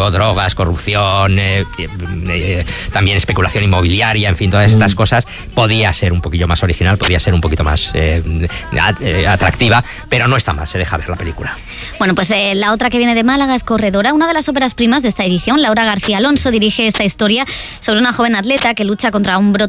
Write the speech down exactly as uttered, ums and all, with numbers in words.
tráfico, drogas, corrupción, eh, eh, también especulación inmobiliaria, en fin, todas mm. estas cosas, podía ser un poquillo más original, podía ser un poquito más eh, atractiva, pero no está mal, se deja ver la película. Bueno, pues eh, la otra que viene de Málaga es Corredora, una de las óperas primas de esta edición. Laura García Alonso dirige esta historia sobre una joven atleta que lucha contra un brote